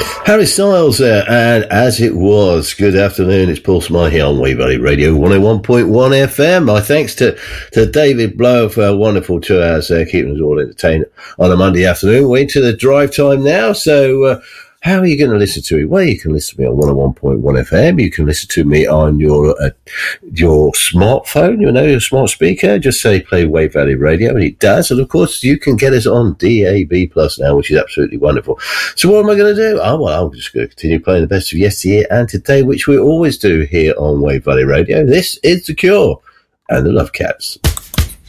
Harry Styles there, and as it was, good afternoon, it's Paul Smythe on Wave Valley Radio 101.1 FM. My thanks to David Blow for a wonderful 2 hours there, keeping us all entertained on a Monday afternoon. We're into the drive time now, so how are you going to listen to me? Well, you can listen to me on 101.1 FM. You can listen to me on your smartphone, your smart speaker. Just say play Wave Valley Radio, and it does. And, of course, you can get us on DAB Plus now, which is absolutely wonderful. So what am I going to do? Oh, well, I'm just going to continue playing the best of yesteryear and today, which we always do here on Wave Valley Radio. This is The Cure and the Love Cats.